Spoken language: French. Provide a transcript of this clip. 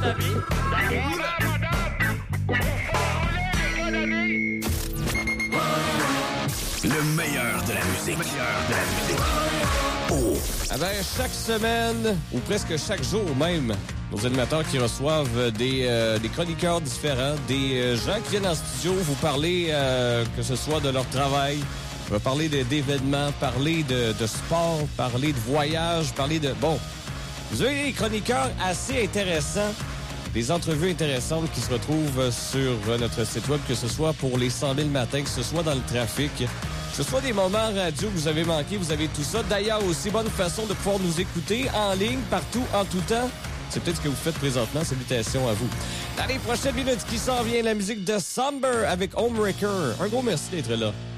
Le meilleur de la musique. Oh. Ah ben, chaque semaine, ou presque chaque jour même, nos animateurs qui reçoivent des chroniqueurs différents, des gens qui viennent en studio vous parler, que ce soit de leur travail, on va parler d'événements, parler de sport, parler de voyage, parler de... Bon, vous avez des chroniqueurs assez intéressants, des entrevues intéressantes qui se retrouvent sur notre site web, que ce soit pour les 100 000 matins, que ce soit dans le trafic, que ce soit des moments radio que vous avez manqués, vous avez tout ça. D'ailleurs, aussi bonne façon de pouvoir nous écouter en ligne, partout, en tout temps. C'est peut-être ce que vous faites présentement. Salutations à vous. Dans les prochaines minutes qui s'en vient, la musique de Somber avec Homewrecker. Un gros merci d'être là.